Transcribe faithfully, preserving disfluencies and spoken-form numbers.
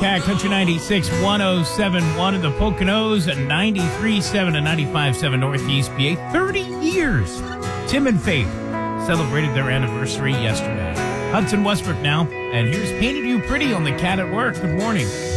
Cat, Country ninety-six, one oh seven point one in the Poconos, and ninety-three point seven and ninety-five point seven Northeast P A. thirty years. Tim and Faith celebrated their anniversary yesterday. Hudson Westbrook now, and here's Painted You Pretty on the Cat at Work. Good morning.